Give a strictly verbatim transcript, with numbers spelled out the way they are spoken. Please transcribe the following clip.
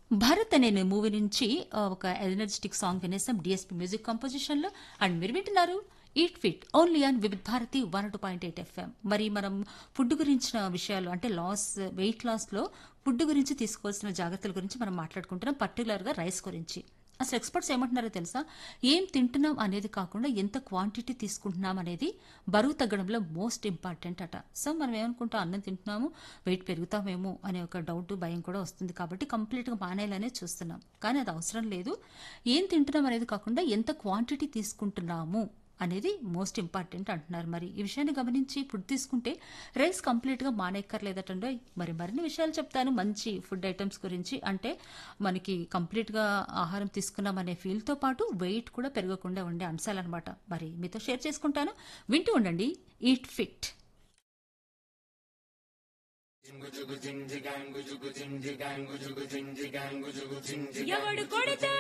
భరత్ అనే మూవీ నుంచి ఆ, ఒక energetic song వినేసాం DSP music composition లో. అండ్ మీరు వింటున్నారు eat fit only on Vividh Bharati one two point eight FM. మరి మనం ఫుడ్ గురించిన విషయాలు అంటే లాస్ వెయిట్ లాస్ లో ఫుడ్ గురించి తీసుకోవాల్సిన జాగ్రత్తల గురించి మనం మాట్లాడుకుంటున్నాం, పర్టికులర్ గా రైస్ గురించి. అసలు ఎక్స్పర్ట్స్ ఏమంటున్నారో తెలుసా, ఏం తింటున్నాం అనేది కాకుండా ఎంత క్వాంటిటీ తీసుకుంటున్నాం అనేది బరువు తగ్గడంలో మోస్ట్ ఇంపార్టెంట్ అట. సో మనం ఏమనుకుంటాం, అన్నం తింటున్నాము వెయిట్ పెరుగుతామేమో అనే ఒక డౌట్ భయం కూడా వస్తుంది, కాబట్టి కంప్లీట్గా మానేయాలనే చూస్తున్నాం. కానీ అది అవసరం లేదు. ఏం తింటున్నాం అనేది కాకుండా ఎంత క్వాంటిటీ తీసుకుంటున్నాము అనేది మోస్ట్ ఇంపార్టెంట్ అంటున్నారు. మరి ఈ విషయాన్ని గమనించి ఫుడ్ తీసుకుంటే రైస్ కంప్లీట్గా మానేక్కర్లేదటండో. మరి మరిన్ని విషయాలు చెప్తాను మంచి ఫుడ్ ఐటమ్స్ గురించి. అంటే మనకి కంప్లీట్గా ఆహారం తీసుకున్నాం అనే ఫీల్తో పాటు వెయిట్ కూడా పెరగకుండా ఉండే అంశాలన్నమాట. మరి మీతో షేర్ చేసుకుంటాను, వింటూ ఉండండి ఈట్ ఫిట్. ఎవడు కొడితే